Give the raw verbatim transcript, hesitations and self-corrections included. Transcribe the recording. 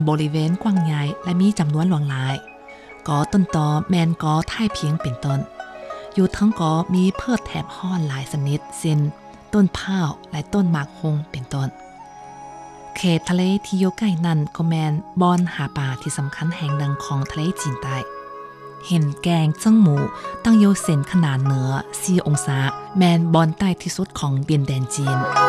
บริเวณกว้างใหญ่และมีจำนวนหลวงหลายก่อต้นตอแมนก่อไท่เพียงเป็นต้นอยู่ทั้งก่อมีเพิดแถบห้อนหลายชนิดเช่นต้นพร้าวและต้นหมากฮงเป็นต้นเขตทะเลที่อยู่ใกล้นั้นก็แมนบอนหาปลาที่สำคัญแห่งหนึ่งของทะเลจีนใต้เห็นแกงเจิ้งหมูตั้งอยู่เส้นขนาดเหนือสี่องศาแมนบอนใต้ที่สุดของดินแดนจีน